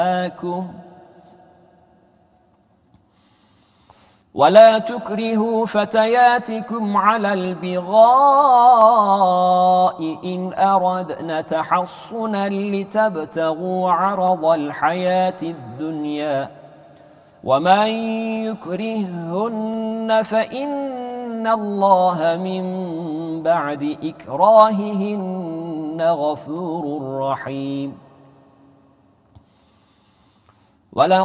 ولا تكرهوا فتياتكم على البغاء إن أردنا تحصنا لتبتغوا عرض الحياة الدنيا ومن يكرههن فإن الله من بعد إكراههن غفور رحيم.